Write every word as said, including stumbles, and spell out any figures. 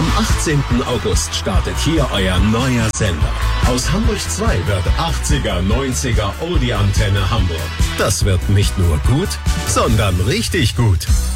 Am achtzehnten August startet hier euer neuer Sender. Aus Hamburg zwei wird achtziger, neunziger Oldie-Antenne Hamburg. Das wird nicht nur gut, sondern richtig gut.